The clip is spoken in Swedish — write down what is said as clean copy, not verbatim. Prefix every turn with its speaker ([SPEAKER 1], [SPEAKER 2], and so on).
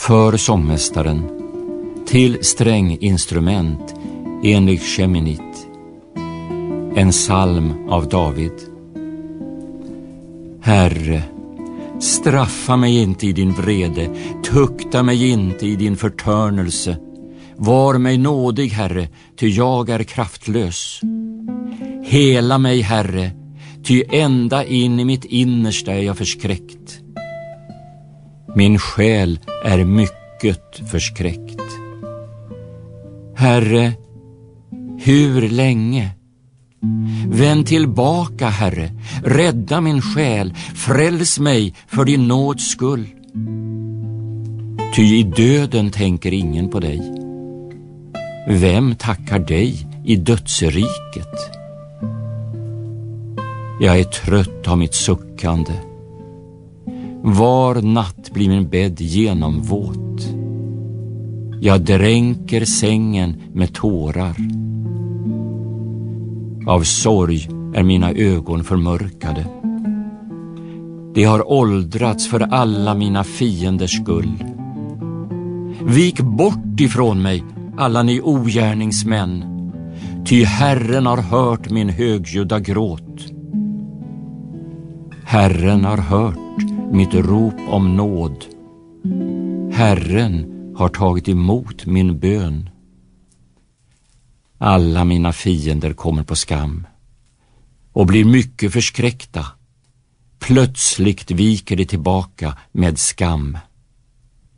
[SPEAKER 1] För sångmästaren, till stränginstrument enligt Sheminit, en psalm av David. Herre, straffa mig inte i din vrede, tukta mig inte i din förtörnelse. Var mig nådig, Herre, ty jag är kraftlös. Hela mig, Herre, ty ända in i mitt innersta är jag förskräckt. Min själ är mycket förskräckt. Herre, hur länge? Vänd tillbaka, Herre, rädda min själ, fräls mig för din nåds skull. Ty i döden tänker ingen på dig. Vem tackar dig i dödsriket? Jag är trött av mitt suckande. Var natt blir min bädd genomvåt. Jag dränker sängen med tårar. Av sorg är mina ögon förmörkade. Det har åldrats för alla mina fienders skull. Vik bort ifrån mig, alla ni ogärningsmän, ty Herren har hört min högljudda gråt. Herren har hört mitt rop om nåd. Herren har tagit emot min bön. Alla mina fiender kommer på skam och blir mycket förskräckta. Plötsligt viker de tillbaka med skam.